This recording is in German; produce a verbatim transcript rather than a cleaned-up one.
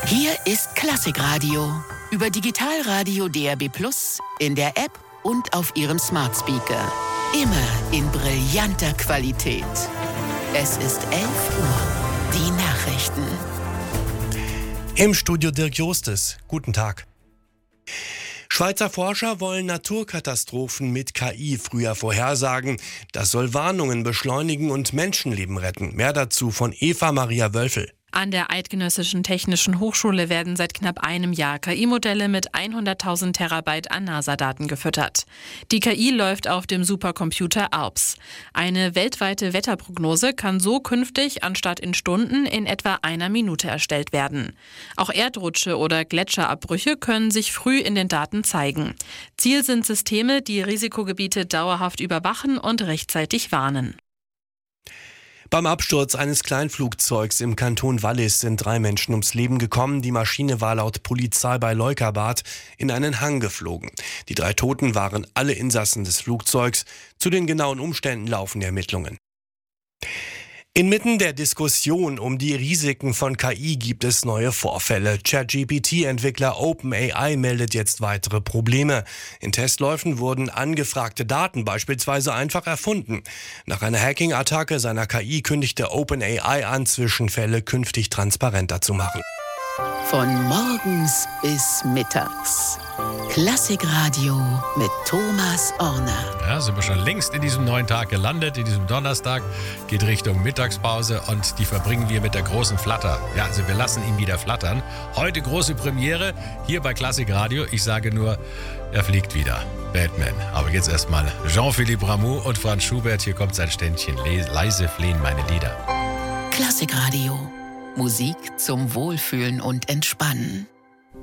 Hier ist Klassikradio. Über Digitalradio D A B plus, in der App und auf Ihrem Smart Speaker. Immer in brillanter Qualität. Es ist elf Uhr. Die Nachrichten. Im Studio Dirk Jostes. Guten Tag. Schweizer Forscher wollen Naturkatastrophen mit K I früher vorhersagen. Das soll Warnungen beschleunigen und Menschenleben retten. Mehr dazu von Eva Maria Wölfel. An der Eidgenössischen Technischen Hochschule werden seit knapp einem Jahr K I-Modelle mit hunderttausend Terabyte an NASA-Daten gefüttert. Die K I läuft auf dem Supercomputer A L P S. Eine weltweite Wetterprognose kann so künftig anstatt in Stunden in etwa einer Minute erstellt werden. Auch Erdrutsche oder Gletscherabbrüche können sich früh in den Daten zeigen. Ziel sind Systeme, die Risikogebiete dauerhaft überwachen und rechtzeitig warnen. Beim Absturz eines Kleinflugzeugs im Kanton Wallis sind drei Menschen ums Leben gekommen. Die Maschine war laut Polizei bei Leukabad in einen Hang geflogen. Die drei Toten waren alle Insassen des Flugzeugs. Zu den genauen Umständen laufen Ermittlungen. Inmitten der Diskussion um die Risiken von K I gibt es neue Vorfälle. ChatGPT-Entwickler OpenAI meldet jetzt weitere Probleme. In Testläufen wurden angefragte Daten beispielsweise einfach erfunden. Nach einer Hacking-Attacke seiner K I kündigte OpenAI an, Zwischenfälle künftig transparenter zu machen. Von morgens bis mittags. Klassikradio mit Thomas Orner. Ja, sind wir schon längst in diesem neuen Tag gelandet, in diesem Donnerstag, geht Richtung Mittagspause und die verbringen wir mit der großen Flatter. Ja, also wir lassen ihn wieder flattern. Heute große Premiere hier bei Klassikradio. Ich sage nur, er fliegt wieder. Batman. Aber jetzt erstmal Jean-Philippe Rameau und Franz Schubert. Hier kommt sein Ständchen. Leise flehen meine Lieder. Klassikradio. Musik zum Wohlfühlen und Entspannen.